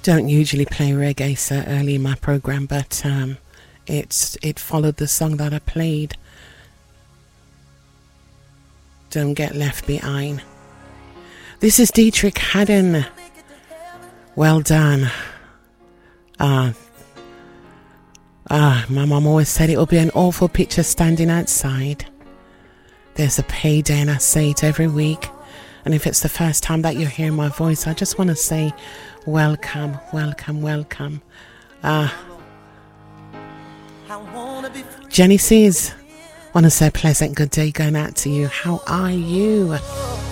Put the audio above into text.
don't usually play reggae so early in my program, but it followed the song that I played. Don't Get Left Behind. This is Dietrich Haddon. Well done. My mum always said it would be an awful picture standing outside. There's a payday, and I say it every week. And if it's the first time that you're hearing my voice, I just want to say welcome, welcome, welcome. Jenny says, want to say a pleasant good day going out to you. How are you?